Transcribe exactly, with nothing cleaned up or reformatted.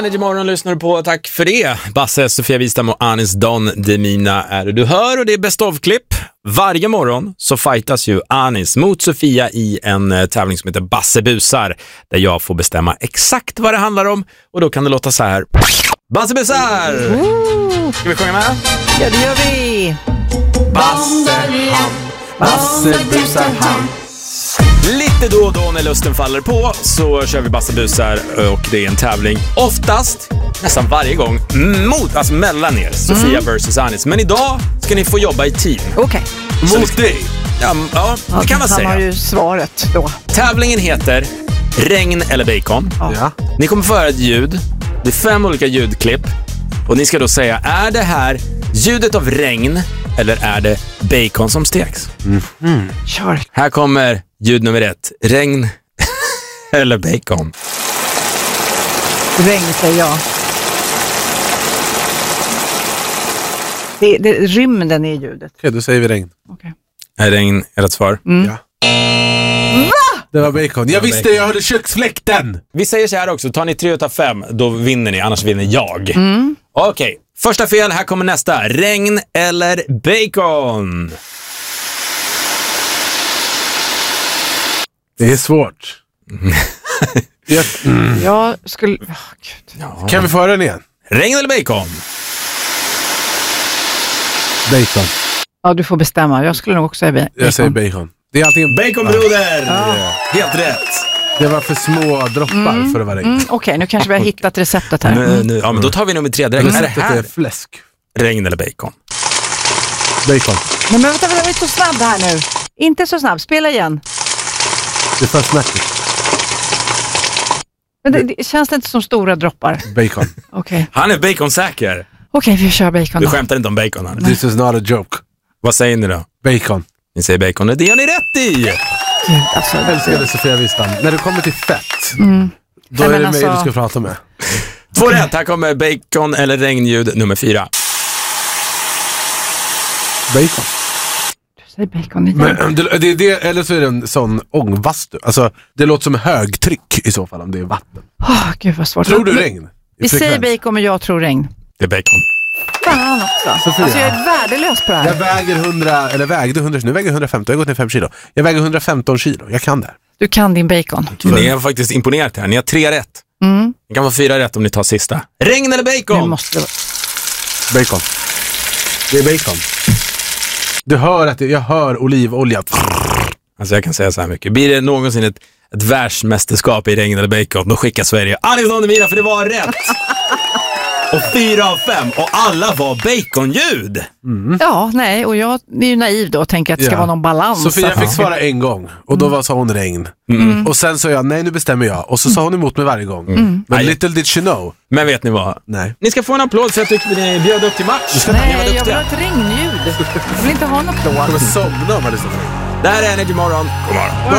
Energy Morgon lyssnar du på. Tack för det. Basse, Sofia Wistam och Anis Don Demina är det du hör, och det är best of-klipp. Varje morgon så fightas ju Anis mot Sofia i en uh, tävling som heter Basse busar, där jag får bestämma exakt vad det handlar om, och då kan det låta så här. Basse busar! Mm. Ska vi sjunga med? Ja, det gör vi. Basse han, Basse busar han. Lite då och då när lusten faller på så kör vi Basse busar, och det är en tävling oftast, nästan varje gång, mot, alltså mellan er, Sofia mm. versus Anis. Men idag ska ni få jobba i team. Okej. Okay. Mot dig. Ja, ja, det kan man säga. Han har ju svaret då. Tävlingen heter Regn eller bacon. Ja. Ni kommer få höra ett ljud. Det är fem olika ljudklipp. Och ni ska då säga, är det här ljudet av regn eller är det bacon som steks? Mm. Mm. Kör. Här kommer ljud nummer ett. Regn eller bacon? Regn, säger jag. Det, det, rymden är ljudet. Okej, okay, då säger vi regn. Okay. Är regn ert svar? Mm. Ja. Va? Det var bacon. Jag visste, jag hörde köksfläkten. Vi säger så här också, tar ni tre utav fem, då vinner ni, annars vinner jag. Mm. Okej, okay. Första fel, här kommer nästa. Regn eller bacon? Det är svårt. jag, mm. jag skulle... Oh, Gud. Ja. Kan vi få höra den igen? Regn eller bacon? Bacon. Ja, du får bestämma. Jag skulle nog också säga bacon. Jag säger bacon. Det är alltid baconbroder. Ja. Helt rätt. Det var för små droppar mm. för att vara regn. Mm, Okej, okay, nu kanske vi har hittat receptet här. Nu, nu, ja, men då tar vi nummer tre direkt. Mm. Är det här är fläsk? Regn eller bacon? Bacon. Nej, men vänta, vänta, vi är så snabb här nu. Inte så snabb, spela igen. Det är för snackigt. Men det, det känns det inte som stora droppar? Bacon. Okej. Okay. Han är baconsäker. Okej, okay, vi kör bacon då. Du skämtar inte om bacon här. This is not a joke. Vad säger ni då? Bacon. Ni säger bacon, det gör ni rätt i. Gud, alltså, jag älskar det, Sofia Wistam. När du kommer till fett, mm. då Nej, är det alltså... mig du ska prata med. Två okay. rätt, här kommer bacon eller regnljud nummer fyra. Bacon. Du säger bacon igen. Men, det, det, det, eller så är det en sån ångvastu. Alltså, det låter som högtryck i så fall om det är vatten. Oh, Gud vad svårt. Tror du regn? Vi säger bacon, men jag tror regn. Det är bacon. Fan också. Sofia. Alltså jag är värdelös på det här. Jag väger hundra, eller vägde hundra, nu väger jag hundrafemton, jag har gått ner fem kilo. Jag väger hundrafemton kilo, jag kan det. Du kan din bacon. Ni har faktiskt imponerat här, ni har tre rätt. Mm. Det kan vara fyra rätt om ni tar sista. Regn eller bacon? Det måste vara. Bacon. Det är bacon. Du hör att det, jag hör olivolja. Alltså jag kan säga så här mycket. Blir det någonsin ett, ett världsmästerskap i regn eller bacon, då skickar Sverige Anis Don Demina, för det var rätt. Och fyra av fem, och alla var baconljud. Mm. Ja, nej, och jag är ju naiv då och tänker att det ska ja. vara någon balans. Sofia fick svara en gång, och då var, sa hon regn. Mm. Och sen sa jag, nej nu bestämmer jag. Och så sa hon emot mig varje gång. Mm. Men little did she know. Men vet ni vad? Nej. Ni ska få en applåd för att ni bjöd upp till match. Nej, jag vill ha ett regnljud. Jag vill inte ha en applåd. Jag kommer somna om jag lyssnar på det. Det här är Energy Morgon. God morgon.